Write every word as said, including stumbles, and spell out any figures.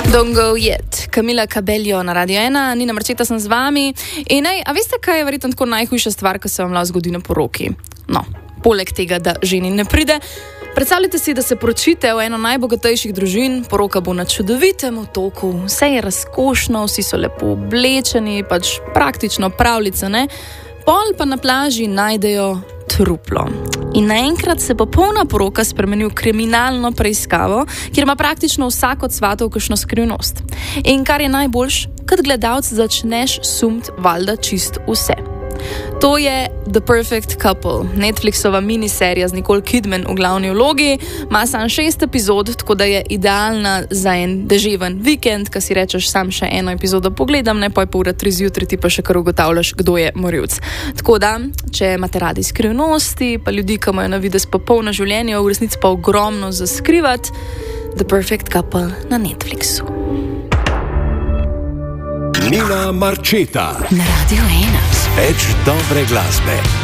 Don't go yet. Camila Cabello na Radio ena, Nina Marčeta sem z vami. In ej, a veste, kaj je verjetno tako najhujša stvar, ki se vam lahko zgodi na poroki? No, poleg tega, da ženi ne pride, predstavljajte si, da se poročite v eno najbogatejših družin, poroka bo na čudovitem otoku, vse je razkošno, vsi so lepo oblečeni, pač praktično pravljica, ne? Pol pa na plaži najdejo truplo. In naenkrat se popolna poroka spremeni v kriminalno preiskavo, kjer ima praktično vsak od svatov kakšno skrivnost. In kar je najboljš, kot gledalec začneš sumt valjda čist vse. To je The Perfect Couple, Netflixova miniserija z Nicole Kidman v glavni vlogi, ima sam šest epizod, tako da je idealna za en deževen vikend, ko si rečeš sam še eno epizodo pogledam, ne pa je pol ura tri zjutraj, ti pa še kar ugotavljaš, kdo je morilc. Tako da, če imate radi skrivnosti, pa ljudi, ki imajo na videz popolno življenje, v resnici pa ogromno za skrivati, The Perfect Couple na Netflixu. Nina Marčeta na Radio ena. Več dobre glasbe.